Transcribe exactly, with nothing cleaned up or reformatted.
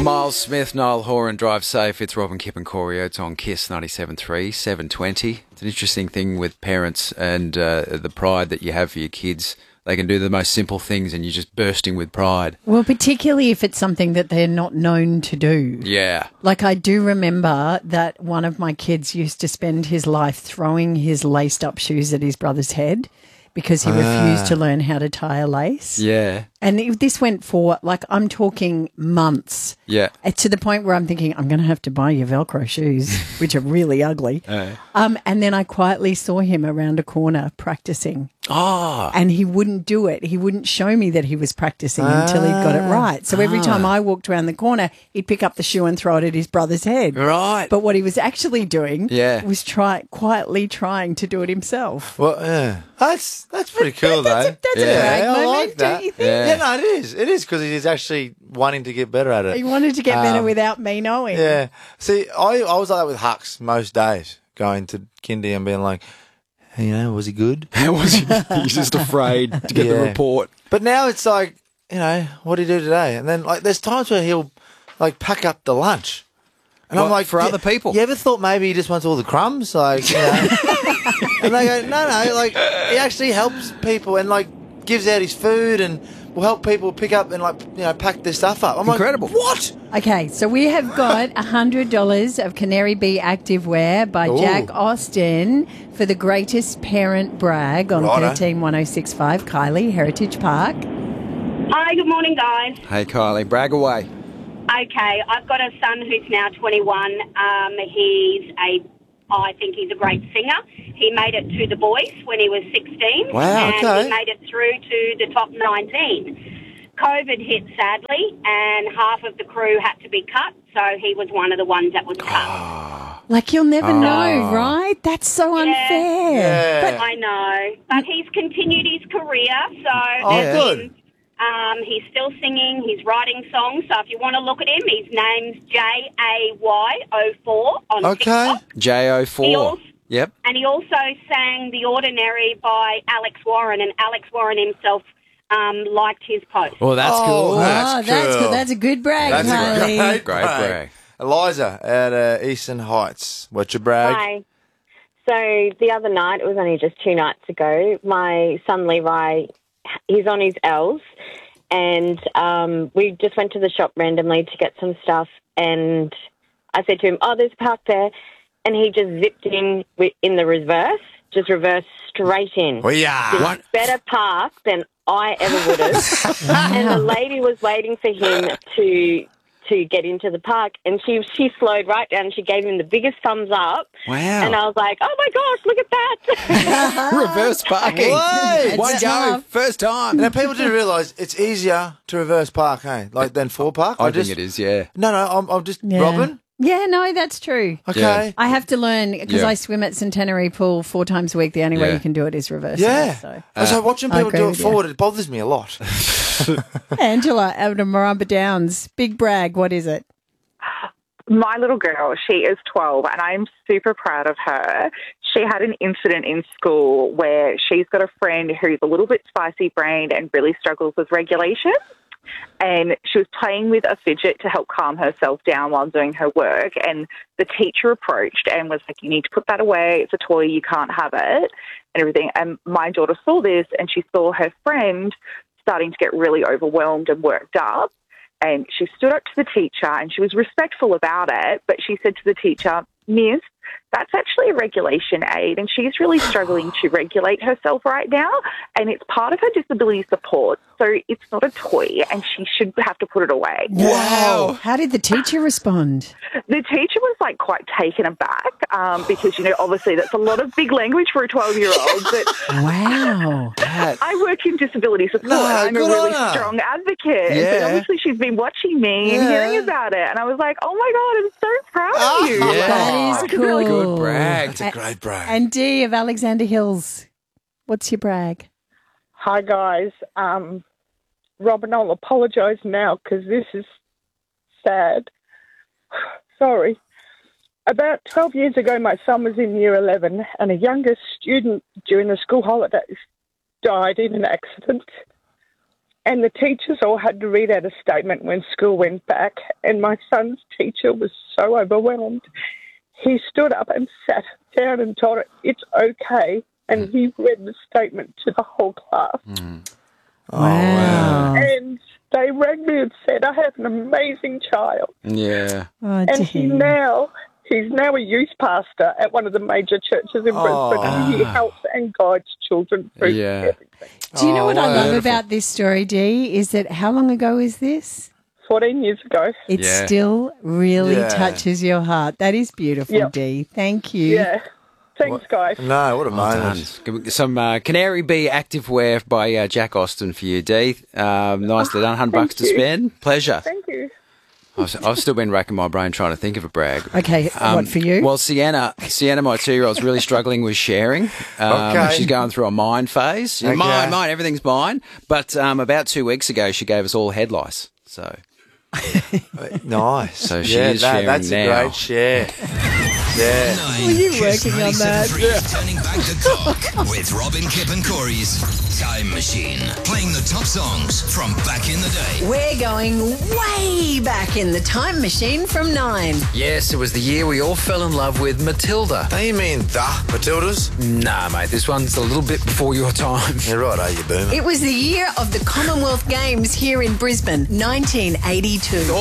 Miles Smith, Niall Horan, Drive Safe. It's Robin, Kip and Corey Oates on Kiss ninety-seven point three, seven twenty. It's an interesting thing with parents and uh, the pride that you have for your kids. They can do the most simple things and you're just bursting with pride. Well, particularly if it's something that they're not known to do. Yeah. Like I do remember that one of my kids used to spend his life throwing his laced up shoes at his brother's head because he Ah. refused to learn how to tie a lace. Yeah. And it, this went for, like, I'm talking months. Yeah. Uh, To the point where I'm thinking, I'm going to have to buy you Velcro shoes, which are really ugly. Uh. Um, and then I quietly saw him around a corner practicing. Oh. And he wouldn't do it. He wouldn't show me that he was practicing until he'd got it right. So every time I walked around the corner, he'd pick up the shoe and throw it at his brother's head. Right. But what he was actually doing Yeah. was try quietly trying to do it himself. Well, yeah. That's that's pretty cool, though. That's a, that's Yeah. a brag Yeah, I moment, like that. don't you think? Yeah. Yeah, no, it is. It is because he's actually wanting to get better at it. He wanted to get better Um, without me knowing. Yeah. See, I, I was like that with Hux most days, going to kindy and being like, hey, you know, was he good? How was he? He's just afraid to get the Yeah. report. But now it's like, you know, what did he do today? And then, like, there's times where he'll, like, pack up the lunch. And What, I'm like, for "Yeah, other people?" You ever thought maybe he just wants all the crumbs? Like, you know. And they go, no, no, like, he actually helps people and, like, gives out his food and will help people pick up and, like, you know, pack their stuff up. I'm Incredible. like, what? Okay, so we have got one hundred dollars of Canary Bee Activewear by Ooh. Jack Austin for the greatest parent brag on Righto. thirteen one oh six five Kylie, Heritage Park. Hi, good morning, guys. Hey, Kylie, brag away. Okay, I've got a son who's now twenty-one. Um, he's a, I think he's a great singer. He made it to The Voice when he was sixteen. Wow, and okay. he made it through to the top nineteen. COVID hit, sadly, and half of the crew had to be cut, so he was one of the ones that was cut. Like, you'll never Oh. know, right? That's so unfair. Yeah. I know, but he's continued his career, so Oh, there's good. been- Um, he's still singing, he's writing songs, so if you want to look at him, his name's J A Y O four on Okay. TikTok. J O He four. also- Yep. And he also sang The Ordinary by Alex Warren, and Alex Warren himself um, liked his post. Well, that's Oh, cool. that's oh, that's cool. good. That's a good brag, That's a Kylie. great, Great brag. Eliza at uh, Eastern Heights. What's your brag? Hi. So the other night, it was only just two nights ago, my son Levi, he's on his L's, and um, we just went to the shop randomly to get some stuff, and I said to him, oh, there's a park there, and he just zipped in wi- in the reverse, just reversed straight in. Well, yeah. What? Better park than I ever would have. And the lady was waiting for him to to get into the park, and she she slowed right down and she gave him the biggest thumbs up. Wow. And I was like, oh my gosh, look at that. Reverse parking. Wait. One It's go. tough. First time. Now, people do realise it's easier to reverse park, hey? Like, than four park? I, just, think it is, yeah. No, no, I'm, I'm just, Yeah. Robin? Yeah, no, that's true. Okay. Yeah. I have to learn because Yeah. I swim at Centenary Pool four times a week. The only way Yeah. you can do it is reverse. Yeah. So. I was like, watching I people agree do it with you. forward, it bothers me a lot. Angela out of Marumba Downs. Big brag. What is it? My little girl, she is twelve, and I'm super proud of her. She had an incident in school where she's got a friend who's a little bit spicy-brained and really struggles with regulation. And she was playing with a fidget to help calm herself down while doing her work. And the teacher approached and was like, you need to put that away. It's a toy. You can't have it and everything. And my daughter saw this, and she saw her friend starting to get really overwhelmed and worked up. And she stood up to the teacher, and she was respectful about it, but she said to the teacher, Miss, that's actually a regulation aid, and she's really struggling to regulate herself right now, and it's part of her disability support, so it's not a toy, and she should have to put it away. Wow. How did the teacher respond? The teacher was, like, quite taken aback um, because, you know, obviously that's a lot of big language for a twelve-year-old, but Wow. I work in disability support. No, I'm a good really on her. strong advocate. Yeah. But obviously she's been watching me and Yeah. hearing about it. And I was like, oh, my God, I'm so proud Ah, of you. yeah. That is It's really cool. Good brag. That's a great brag. And Dee of Alexander Hills. What's your brag? Hi, guys. Um, Robin, I'll apologise now because this is sad. Sorry. About twelve years ago, my son was in year eleven, and a younger student during the school holidays died in an accident. And the teachers all had to read out a statement when school went back, and my son's teacher was so overwhelmed. He stood up and sat down and told her it's okay, and he read the statement to the whole class. Mm. Oh, wow. And they rang me and said, I have an amazing child. Yeah. Oh, And he dear. now, he's now a youth pastor at one of the major churches in Oh. Brisbane, and he helps and guides children through Yeah. everything. Do you know Oh, what I love wonderful. about this story, Dee? Is that how long ago is this? fourteen years ago. It Yeah. still really Yeah. touches your heart. That is beautiful, Yep. Dee. Thank you. Yeah. Thanks, guys. No, what a Well moment. done. Some uh, Canary Bee activewear by uh, Jack Austin for you, Dee. Um, nicely done. one hundred bucks to you. spend. Pleasure. Thank you. I've, I've still been racking my brain trying to think of a brag. Okay, Um, what for you? Well, Sienna, Sienna, my two-year-old's really struggling with sharing. Um, Okay. She's going through a mine phase. Okay. Mine, mine, everything's mine. But um, about two weeks ago, she gave us all head lice. So, Nice. So she yeah, is that, sharing that's now. a great share. Yeah. Were you working on that? Turning back the clock with Robin, Kip and Corey's Time Machine. Playing the top songs from back in the day. We're going way back in the time machine from nine. Yes, it was the year we all fell in love with Matilda. Do you mean the Matildas? Nah, mate, this one's a little bit before your time. You're right, are you, boomer? It was the year of the Commonwealth Games here in Brisbane, nineteen eighty-two.